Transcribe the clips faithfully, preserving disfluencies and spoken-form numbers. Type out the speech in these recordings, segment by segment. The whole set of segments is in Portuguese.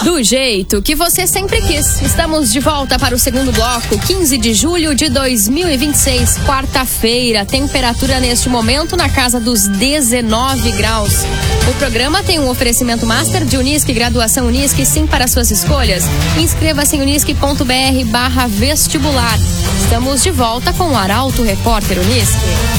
Do jeito que você sempre quis. Estamos de volta para o segundo bloco, quinze de julho de dois mil e vinte e seis, quarta-feira. Temperatura neste momento na casa dos dezenove graus. O programa tem um oferecimento Master de Unisque, graduação Unisque, sim para suas escolhas. Inscreva-se em unisque.br barra vestibular. Estamos de volta com o Arauto Repórter Unisque.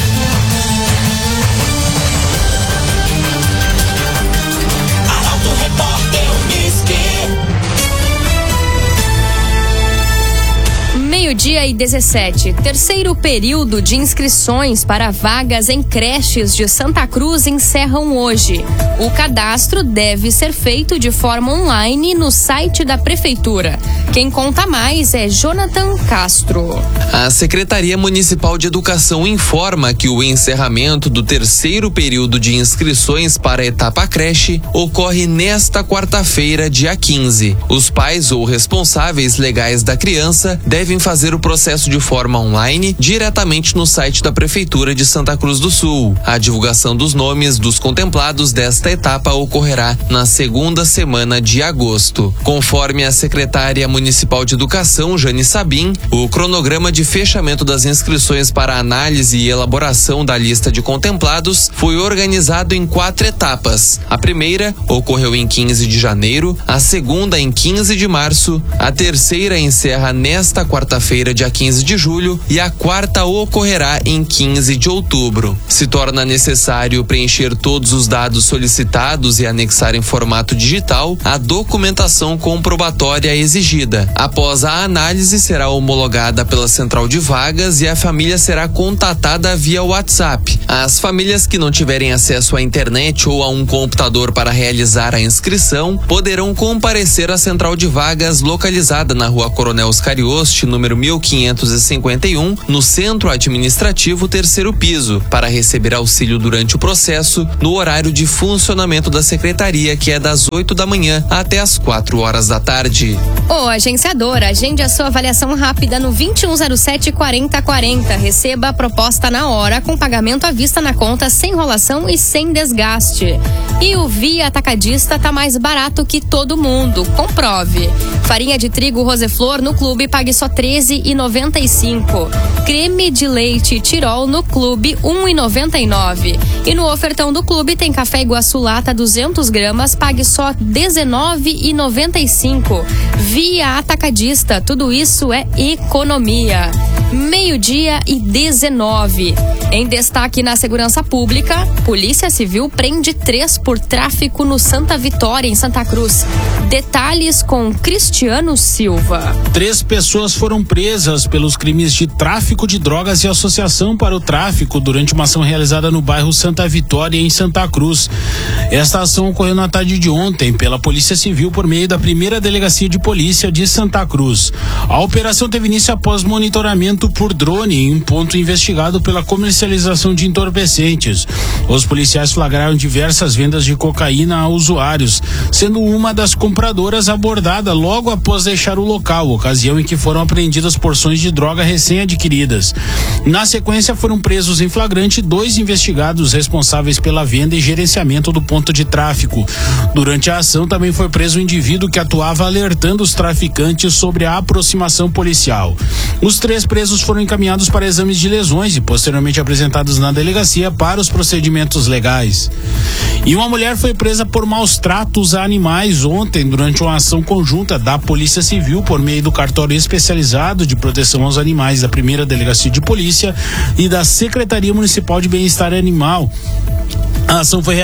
Meio-dia e dezessete, terceiro período de inscrições para vagas em creches de Santa Cruz encerram hoje. O cadastro deve ser feito de forma online no site da Prefeitura. Quem conta mais é Jonathan Castro. A Secretaria Municipal de Educação informa que o encerramento do terceiro período de inscrições para a etapa creche ocorre nesta quarta-feira, dia quinze. Os pais ou responsáveis legais da criança devem fazer o processo de forma online diretamente no site da Prefeitura de Santa Cruz do Sul. A divulgação dos nomes dos contemplados desta etapa ocorrerá na segunda semana de agosto. Conforme a secretária municipal de Educação, Jane Sabin, o cronograma de fechamento das inscrições para análise e elaboração da lista de contemplados foi organizado em quatro etapas. A primeira ocorreu em quinze de janeiro, a segunda em quinze de março, a terceira encerra nesta quarta-feira, dia quinze de julho, e a quarta ocorrerá em quinze de outubro. Se torna necessário preencher todos os dados solicitados e anexar em formato digital a documentação comprobatória exigida. Após a análise, será homologada pela central de vagas e a família será contatada via WhatsApp. As famílias que não tiverem acesso à internet ou a um computador para realizar a inscrição poderão comparecer à central de vagas localizada na Rua Coronel Oscarioste, número mil quinhentos e cinquenta e um, no Centro Administrativo Terceiro Piso, para receber auxílio durante o processo no horário de funcionamento da secretaria, que é das oito da manhã até as quatro horas da tarde. Ô, agenciadora, agende a sua avaliação rápida no vinte e um zero sete, quarenta quarenta. Receba a proposta na hora, com pagamento à vista na conta, sem enrolação e sem desgaste. E o Via Atacadista tá mais barato que todo mundo. Comprove. Farinha de trigo Roseflor no clube, pague só treze reais e noventa e cinco centavos. Creme de leite Tirol no clube, um real e noventa e nove centavos. E no ofertão do clube tem café Iguaçu Lata duzentas gramas, pague só dezenove reais e noventa e cinco centavos. Via Atacadista, tudo isso é economia. Meio-dia e dezenove. Em destaque na segurança pública, Polícia Civil prende três por tráfico no Santa Vitória, em Santa Cruz. Detalhes com Cristiano Silva. Três pessoas foram presas pelos crimes de tráfico de drogas e associação para o tráfico durante uma ação realizada no bairro Santa Vitória, em Santa Cruz. Esta ação ocorreu na tarde de ontem pela Polícia Civil por meio da primeira Delegacia de Polícia de Santa Cruz. A operação teve início após monitoramento por drone em um ponto investigado pela comercialização de entorpecentes. Os policiais flagraram diversas vendas de cocaína a usuários, sendo uma das compradoras abordada logo após deixar o local, ocasião em que foram apreendidas porções de droga recém-adquiridas. Na sequência, foram presos em flagrante dois investigados responsáveis pela venda e gerenciamento do ponto de tráfico. Durante a ação, também foi preso um indivíduo que atuava alertando os traficantes sobre a aproximação policial. Os três presos foram encaminhados para exames de lesões e posteriormente apresentados na delegacia para os procedimentos legais. E uma mulher foi presa por maus tratos a animais ontem durante uma ação conjunta da Polícia Civil por meio do cartório especializado de proteção aos animais da primeira Delegacia de Polícia e da Secretaria Municipal de Bem-Estar Animal. A ação foi